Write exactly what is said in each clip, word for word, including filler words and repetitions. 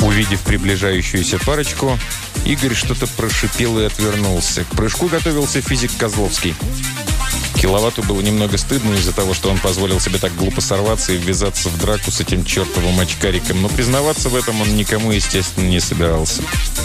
Увидев приближающуюся парочку, Игорь что-то прошипел и отвернулся. К прыжку готовился физик Козловский. Киловатту было немного стыдно из-за того, что он позволил себе так глупо сорваться и ввязаться в драку с этим чертовым очкариком, но признаваться в этом он никому, естественно, не собирался.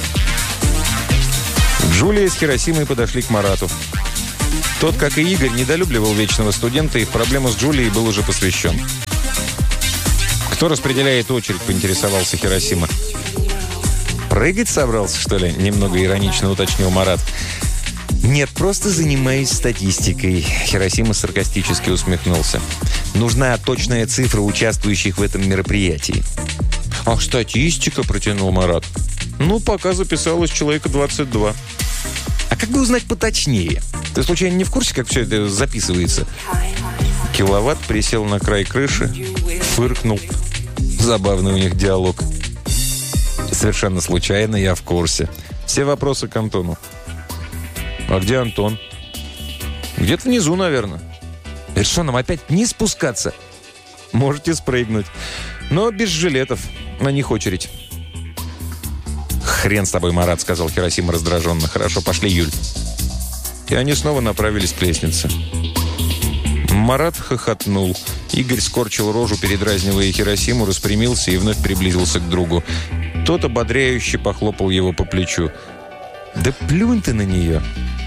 Джулия с Хиросимой подошли к Марату. Тот, как и Игорь, недолюбливал вечного студента и в проблему с Джулией был уже посвящен. «Кто распределяет очередь?» – поинтересовался Хиросима. «Прыгать собрался, что ли?» – немного иронично уточнил Марат. «Нет, просто занимаюсь статистикой», – Хиросима саркастически усмехнулся. «Нужна точная цифра участвующих в этом мероприятии». «Ах, статистика», – протянул Марат. «Ну, пока записалось человека двадцать два». «А как бы узнать поточнее? Ты, случайно, не в курсе, как все это записывается?» Киловатт присел на край крыши, фыркнул. Забавный у них диалог. «Совершенно случайно, я в курсе. Все вопросы к Антону». «А где Антон?» «Где-то внизу, наверное». «Это что, нам опять вниз спускаться?» «Можете спрыгнуть. Но без жилетов. На них очередь». «Хрен с тобой, Марат», — сказал Хиросима раздраженно. «Хорошо, пошли, Юль». И они снова направились к лестнице. Марат хохотнул. Игорь скорчил рожу, передразнивая Хиросиму, распрямился и вновь приблизился к другу. Тот ободряюще похлопал его по плечу. «Да плюнь ты на нее!»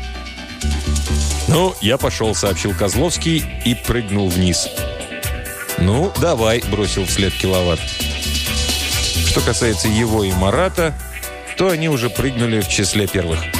«Ну, я пошел», — сообщил Козловский и прыгнул вниз. «Ну, давай», — бросил вслед Киловатт. Что касается его и Марата, то они уже прыгнули в числе первых.